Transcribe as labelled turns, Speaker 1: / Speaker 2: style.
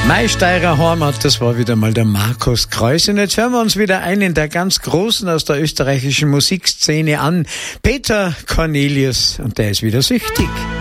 Speaker 1: Steirer Heimat, das war wieder mal der Markus Kreuz. Und jetzt hören wir uns wieder einen der ganz Großen aus der österreichischen Musikszene an. Peter Cornelius, und der ist wieder süchtig.